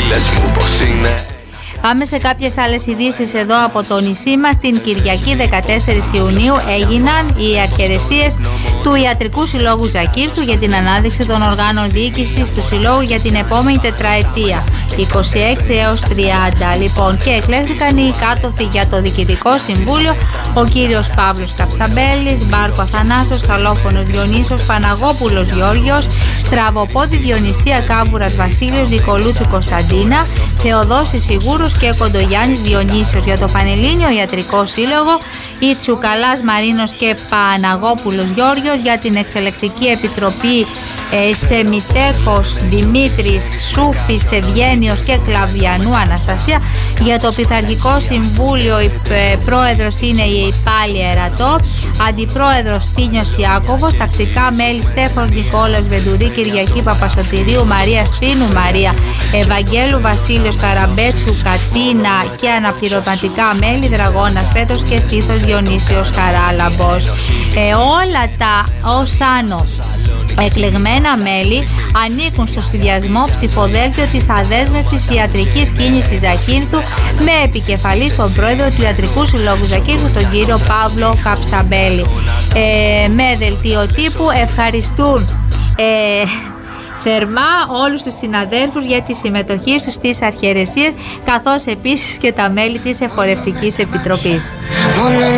λες μου πως είναι. Πάμε σε κάποιες άλλες ειδήσεις εδώ από το νησί μας. Την Κυριακή 14 Ιουνίου έγιναν οι αρχαιρεσίες του Ιατρικού Συλλόγου Ζακύρθου για την ανάδειξη των οργάνων διοίκησης του Συλλόγου για την επόμενη τετραετία, 26 έως 30. Λοιπόν, και εκλέχθηκαν οι κάτωθοι για το Διοικητικό Συμβούλιο, ο κύριος Παύλος Καψαμπέλης, Μπάρκο Αθανάσος, Καλόφωνος Διονύσος, Παναγόπουλος Γιώργιος, Στραβοπόδη Διονυσία Κάβουρας Βασίλειος, Νικολούτσου Κωνσταντίνα, Θεοδόσης Σιγούρος και Κοντογιάννης Διονύσιος. Για το Πανελλήνιο Ιατρικό Σύλλογο, Ιτσουκαλάς Μαρίνος και Παναγόπουλος Γιώργιος. Για την Εξελεκτική Επιτροπή, Σεμιτέκος Δημήτρης, Σούφης Ευγένιος και Κλαβιανού Αναστασία. Για το Πειθαρχικό Συμβούλιο η πρόεδρος είναι η Πάλη Ερατό, αντιπρόεδρος Στίνιος Ιάκωβος, τακτικά μέλη Στέφανος Νικόλαος Βεντουρή, Κυριακή Παπασωτηρίου, Μαρία Σπίνου Μαρία, Ευαγγέλου Βασίλειος Καραμπέτσου Κατίνα και αναπληρωματικά μέλη Δραγώνας Πέτρος και Στήθος Διονύσιος Χαράλαμπος. Όλα τα ως άνω εκλεγμένα μέλη ανήκουν στο συνδυασμό ψηφοδέλτιο της αδέσμευτης ιατρικής κίνησης Ζακύρθου, με επικεφαλή στον πρόεδρο του Ιατρικού Συλλόγου Ζακύρθου, τον κύριο Παύλο Καψαμπέλη. Με δελτίο τύπου ευχαριστούν θερμά όλους τους συναδέλφους για τη συμμετοχή τους στις αρχαιρεσίες, καθώς επίσης και τα μέλη της Εφορευτικής Επιτροπής.